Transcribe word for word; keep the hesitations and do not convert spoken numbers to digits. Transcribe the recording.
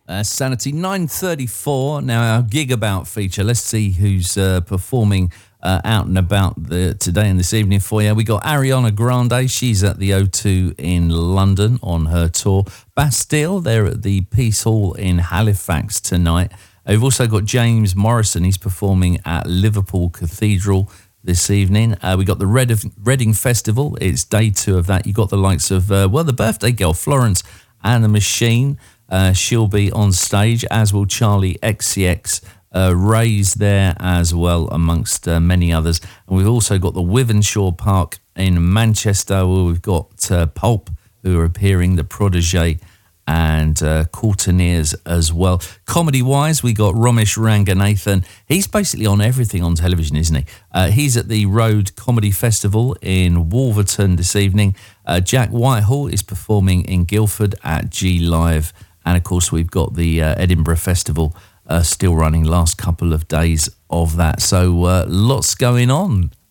Uh, Sanity nine thirty-four. Now our Gig About feature. Let's see who's uh, performing uh, out and about the, today and this evening for you. We got Ariana Grande. She's at the O two in London on her tour. Bastille, they're at the Peace Hall in Halifax tonight. Uh, we've also got James Morrison. He's performing at Liverpool Cathedral this evening. Uh, we got the Red Reading Festival. It's day two of that. You got the likes of, uh, well, the birthday girl, Florence and the Machine. Uh, she'll be on stage, as will Charlie X C X. Uh, Ray's there as well, amongst uh, many others. And we've also got the Wythenshawe Park in Manchester, where we've got uh, Pulp, who are appearing, the Protégé, and uh, Courtineers as well. Comedy-wise, we got Ramesh Ranganathan. He's basically on everything on television, isn't he? Uh, he's at the Road Comedy Festival in Wolverton this evening. Uh, Jack Whitehall is performing in Guildford at G Live. And, of course, we've got the uh, Edinburgh Festival uh, still running, last couple of days of that. So uh, lots going on.